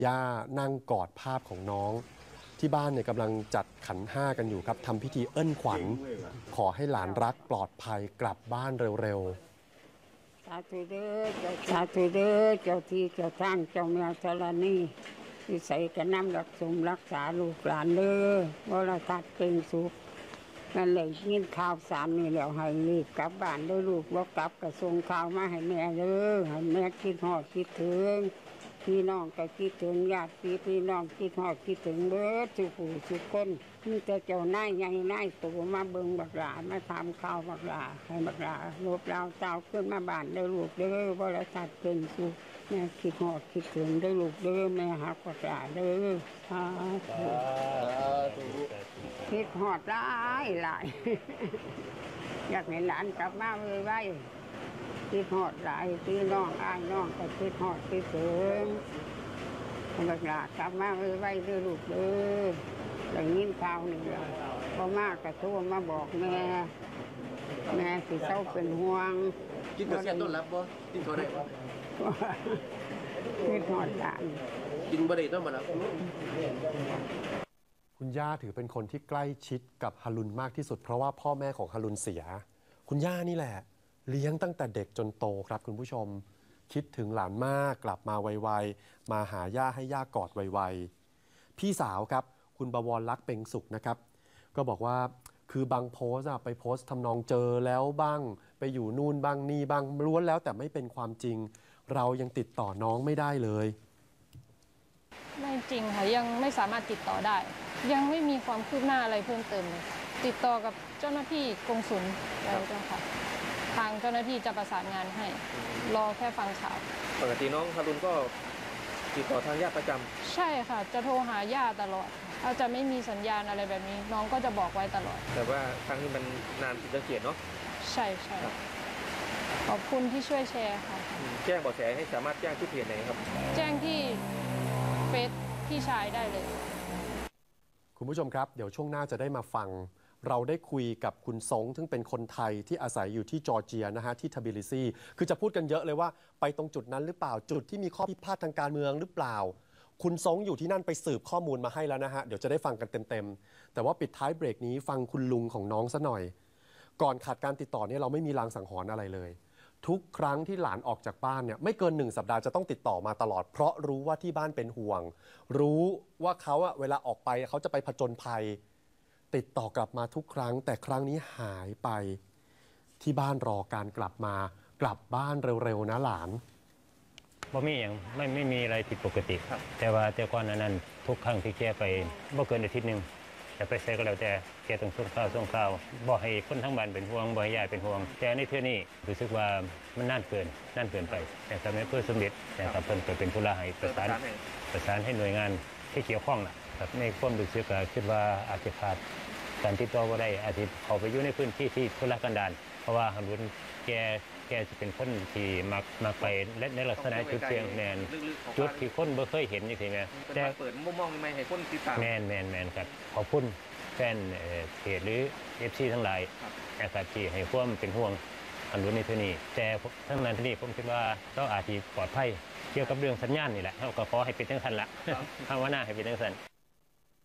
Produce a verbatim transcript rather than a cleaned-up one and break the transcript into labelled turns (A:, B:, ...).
A: ย่านั่งกอดภาพของน้องที่บ้านเนี่ยกำลังจัดขันห้ากันอยู่ครับทำพิธีเอิ้นขวัญขอให้หลานรักปลอดภัยกลับบ้านเร็วๆ
B: สาธุเด้อเจ้าสาธุเด้อเจ้าที่เจ้าทางเจ้าแม่ธรณีที่ใส่กระน้ำรักสมรักษาลูกหลานเด้อวรทัศน์เป็นสุขนั่นเลยยินข่าวสารนี่แล้วให้รีบกลับบ้านเด้อลูกบ่กลับก็ส่งข่าวมาให้แม่เด้อให้แม่คิดฮอดคิดถึงพี่น้องก็คิดถึงญาติพี่พี่น้องคิดฮอดคิดถึงเบิดทุกผู้ทุกคนมีแต่เจ้านายใหญ่นายโตมาเบิ่งบักหลามาทำข่าวบักหลาให้บักหลาลบลาวเจ้าขึ้นมาบ้านเด้อลูกเด้อบริษัทเป็นสุขแม่คิดฮอดคิดถึงเด้อลูกเด้อแม่หักบักหลาเด้อสาธุคิดฮอดหลายหลายอยากเห็นหลานกลับมาเลยไว้คิดฮอดหลายพี่น้องอ้ายน้องก็คิดฮอดคิดถึงบักหลากลับมาเลยไว้เด้อลูกเด้อได้ยินข่าวนี่แล้วพอมากกระโทรมาบอกแม่แม่สิเศร้าเป็นห่วง
C: กินกระเซียนต้นรับบ่กินเขาได้บ่
B: คิดฮอดหลาน
C: กินบ่ได้ต้องมารับ
A: คุณย่าถือเป็นคนที่ใกล้ชิดกับฮารุนมากที่สุดเพราะว่าพ่อแม่ของฮารุนเสียคุณย่านี่แหละเลี้ยงตั้งแต่เด็กจนโตครับคุณผู้ชมคิดถึงหลานมากกลับมาไวๆมาหาย่าให้ย่ากอดไวๆพี่สาวครับคุณบวรลักษณ์เป็งสุขนะครับก็บอกว่าคือบางโพสต์ไปโพสต์ทำนองเจอแล้วบ้างไปอยู่นู่นบ้างนี่บ้างล้วนแล้วแต่ไม่เป็นความจริงเรายังติดต่อน้องไม่ได้เลย
D: ไม่จริงค่ะยังไม่สามารถติดต่อได้ยังไม่มีความคืบหน้าอะไรเพิ่มเติมเลยติดต่อกับเจ้าหน้าที่กงสุลแล้วก็ค่ะทางเจ้าหน้าที่จะประสานงานให้รอแค่ฟังข่าว
C: ปกติน้องฮารุนก็ติดต่อทางญาติประจำ
D: ใช่ค่ะจะโทรหาญาติตลอดถ้าจะไม่มีสัญญาณอะไรแบบนี้น้องก็จะบอกไว้ตลอด
C: แต่ว่าครั้งนี้มันนานผิดสังเกตเนาะ
D: ใช่ใช่ขอบคุณที่ช่วยแชร์ค่ะ
C: แจ้งเบาะแสให้สามารถแจ้งที่เพจไหนครับ
D: แจ้งที่เฟซพี่ชายได้เลย
A: คุณผู้ชมครับเดี๋ยวช่วงหน้าจะได้มาฟังเราได้คุยกับคุณซงซึ่งเป็นคนไทยที่อาศัยอยู่ที่จอร์เจียนะฮะที่ทบิลิซีคือจะพูดกันเยอะเลยว่าไปตรงจุดนั้นหรือเปล่าจุดที่มีข้อพิพาททางการเมืองหรือเปล่าคุณซงอยู่ที่นั่นไปสืบข้อมูลมาให้แล้วนะฮะเดี๋ยวจะได้ฟังกันเต็มๆแต่ว่าปิดท้ายเบรกนี้ฟังคุณลุงของน้องซะหน่อยก่อนขาดการติดต่อเนี่ยเราไม่มีลางสังหรณ์อะไรเลยทุกครั้งที่หลานออกจากบ้านเนี่ยไม่เกินหนึ่งสัปดาห์จะต้องติดต่อมาตลอดเพราะรู้ว่าที่บ้านเป็นห่วงรู้ว่าเขาอะเวลาออกไปเขาจะไปผจญภัยติดต่อกลับมาทุกครั้งแต่ครั้งนี้หายไปที่บ้านรอการกลับมากลับบ้านเร็วๆนะหลาน
E: บ่มีอย่างไม่ไม่มีอะไรผิดปกติแต่ว่าแต่ก่อนนั้นทุกครั้งที่แกไปบ่เกินอาทิตย์นึงจะไปใส่ก็แล้วแต่แกต้องส่งข่าวส่งข่าวบ่ให้คนทั้งบ้านเป็นห่วงบ่ให้ญาติเป็นห่วงแต่ในเทื่อนี้รู้สึกว่ามันนานเกินนานเกินไปแต่ทำให้เพื่อสมเด็จแต่กับเพิ่นก็เป็นผู้ละให้ประสานประสานให้หน่วยงานที่เกี่ยวข้องน่ะครับในความรู้สึกก็คิดว่าอาจจะขาดการติดต่อบ่ได้อาจจะเข้าไปอยู่ในพื้นที่ที่ทุรกันดารเพราะว่าฮารุนแกแกจะเป็นคนที่มักมาไปและในลักษณะจุดเสี่ยงแมนจุดที่คนบ่เคยเห็นอย่างที่แม่
C: แต่เปิดมุมมองใหม่ให้คนติดตาม
E: แมนแมนแมนครับขอบคุณแฟนเพจหรือ เอฟ ซี ทั้งหลายนะครับที่ให้ความเป็นห่วงฮารุนในที่นี้แต่ทั้งนั้นที่นี่ผมคิดว่าเราอาจจะปลอดภัยเกี่ยวกับเรื่องสัญญาณนี่แหละเราก็ขอให้เป็นจังซั่นละภาวนาให้เป็นจังซั่น